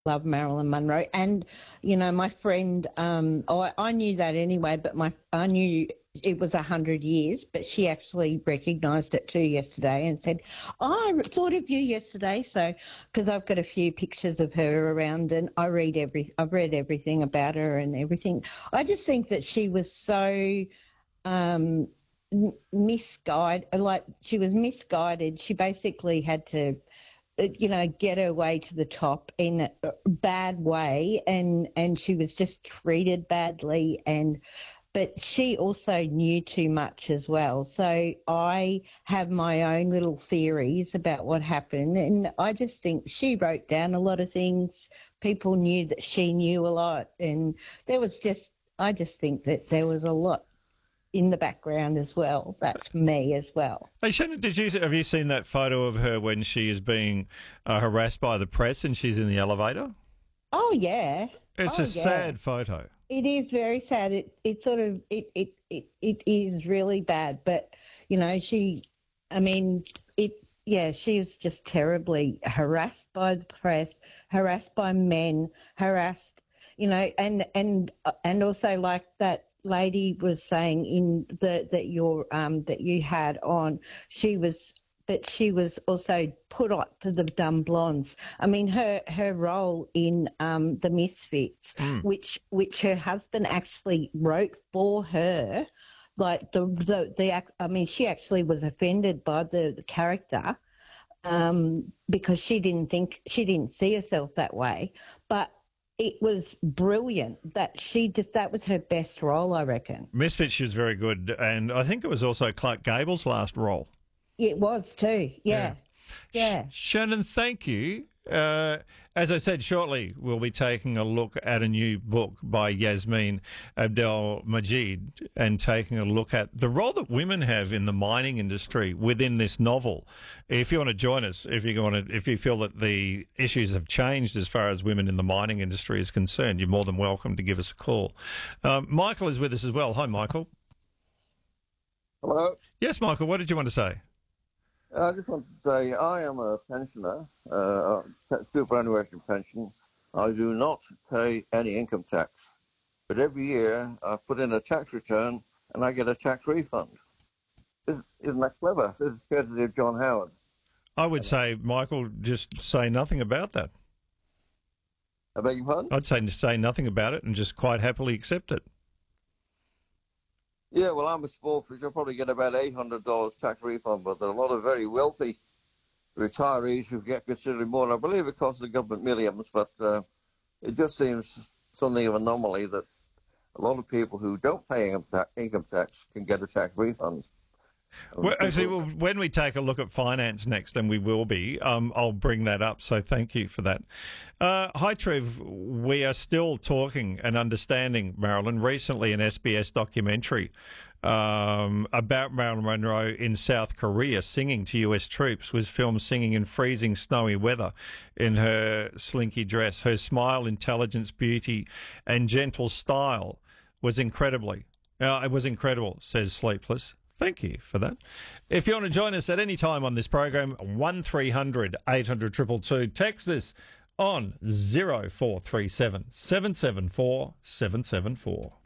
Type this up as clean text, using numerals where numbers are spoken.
love Marilyn Monroe. And, my friend, I knew that anyway, but I knew it was 100 years, but she actually recognised it too yesterday and said, "Oh, I thought of you yesterday." So, because I've got a few pictures of her around, and I've read everything about her and everything. I just think that she was so misguided. Like, she was misguided. She basically had to get her way to the top in a bad way, and she was just treated badly, but she also knew too much as well. So I have my own little theories about what happened, and I just think she wrote down a lot of things. People knew that she knew a lot, and I just think that there was a lot in the background as well. That's me as well. Hey, Shannon, have you seen that photo of her when she is being harassed by the press and she's in the elevator? Oh yeah, it's a sad photo. It is very sad. It is really bad. But she was just terribly harassed by the press, harassed by men, harassed, and also, like that lady was saying that you had on, she was also put up for the Dumb Blondes. I mean, her role in the Misfits, which her husband actually wrote for her, like she actually was offended by the character because she didn't see herself that way, but it was brilliant that was her best role, I reckon. Misfits, she was very good, and I think it was also Clark Gable's last role. It was too, yeah. Shannon, thank you. As I said, shortly we'll be taking a look at a new book by Yasmin Abdel-Majid and taking a look at the role that women have in the mining industry within this novel. If you want to join us, if you feel that the issues have changed as far as women in the mining industry is concerned, you're more than welcome to give us a call. Michael is with us as well. Hi, Michael. Hello. Yes, Michael, what did you want to say? I just want to say I am a pensioner, superannuation pension. I do not pay any income tax, but every year I put in a tax return and I get a tax refund. Isn't that clever? This is courtesy of John Howard. I would say, Michael, just say nothing about that. I beg your pardon? I'd say nothing about it and just quite happily accept it. Yeah, well, I'm a small fish. I'll probably get about $800 tax refund, but there are a lot of very wealthy retirees who get considerably more. And I believe it costs the government millions, but it just seems something of an anomaly that a lot of people who don't pay income tax can get a tax refund. Well, actually, when we take a look at finance next, and we will be, I'll bring that up. So thank you for that. Hi, Trev. We are still talking and understanding, Marilyn. Recently, an SBS documentary about Marilyn Monroe in South Korea singing to US troops was filmed singing in freezing snowy weather in her slinky dress. Her smile, intelligence, beauty, and gentle style was it was incredible, says Sleepless. Thank you for that. If you want to join us at any time on this program, 1300 800 222. Text this on 0437 774 774.